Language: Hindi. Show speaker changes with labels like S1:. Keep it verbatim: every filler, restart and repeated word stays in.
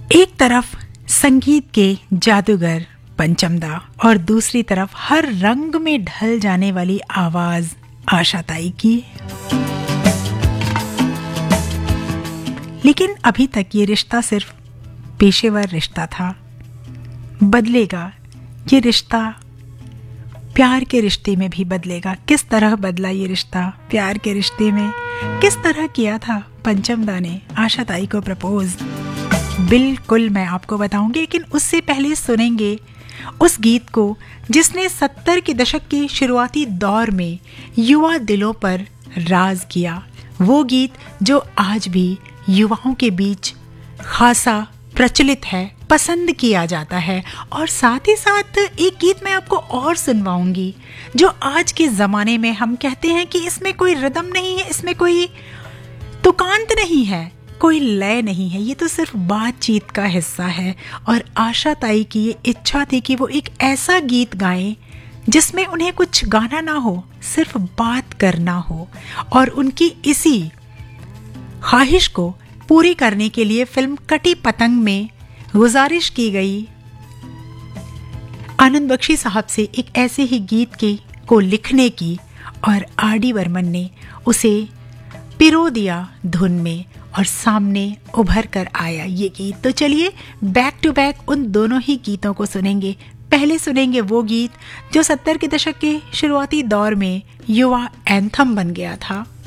S1: एक तरफ संगीत के जादूगर पंचमदा और दूसरी तरफ हर रंग में ढल जाने वाली आवाज आशा ताई की। लेकिन अभी तक ये रिश्ता सिर्फ पेशेवर रिश्ता था। बदलेगा ये रिश्ता, प्यार के रिश्ते में भी बदलेगा। किस तरह बदला ये रिश्ता प्यार के रिश्ते में? किस तरह किया था पंचमदा ने आशा ताई को प्रपोज? बिल्कुल मैं आपको बताऊंगी, लेकिन उससे पहले सुनेंगे उस गीत को जिसने सत्तर के दशक के शुरुआती दौर में युवा दिलों पर राज किया। वो गीत जो आज भी युवाओं के बीच खासा प्रचलित है, पसंद किया जाता है। और साथ ही साथ एक गीत मैं आपको और सुनवाऊंगी जो आज के ज़माने में हम कहते हैं कि इसमें कोई रिदम नहीं है, इसमें कोई तुकांत नहीं है, कोई लय नहीं है, ये तो सिर्फ बातचीत का हिस्सा है। और आशा ताई की ये इच्छा थी कि वो एक ऐसा गीत गाएं जिसमें उन्हें कुछ गाना ना हो, सिर्फ बात करना हो। और उनकी इसी ख्वाहिश को पूरी करने के लिए फिल्म कटी पतंग में गुजारिश की गई आनंद बख्शी साहब से एक ऐसे ही गीत के को लिखने की, और आर डी बर्मन ने उसे पिरो दिया धुन में और सामने उभर कर आया ये गीत। तो चलिए बैक टू बैक उन दोनों ही गीतों को सुनेंगे। पहले सुनेंगे वो गीत जो सत्तर के दशक के शुरुआती दौर में युवा एंथम बन गया था।